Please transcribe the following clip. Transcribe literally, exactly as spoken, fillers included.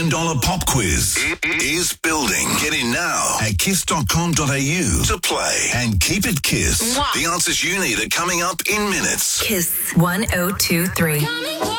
dollar pop quiz is building. Get in now at kiss dot com dot a u to play and keep it Kiss. The answers you need are coming up in minutes. Kiss one oh two three.